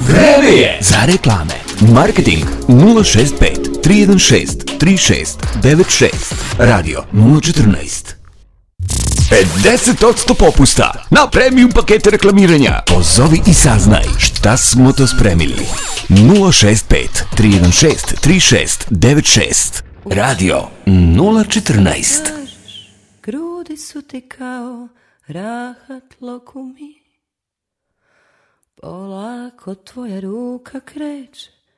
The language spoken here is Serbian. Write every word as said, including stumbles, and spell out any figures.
Vreme je za reklame. Marketing nula šest pet tri jedan šest tri šest devet šest. Radio nula četrnaest. pedeset posto popusta na premium pakete reklamiranja. Pozovi i saznaj šta smo to spremili. nula šest pet tri jedan šest tri šest devet šest. Radio nula četrnaest. Grudi su ti kao rahat lokumi, polako tvoja ruka kreće